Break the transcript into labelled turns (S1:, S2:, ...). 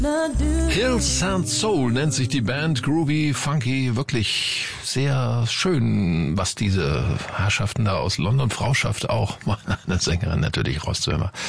S1: Hills and Soul nennt sich die Band, groovy, funky, wirklich sehr schön, was diese Herrschaften da aus London, Frau schafft auch, mal eine Sängerin natürlich rauszuhören.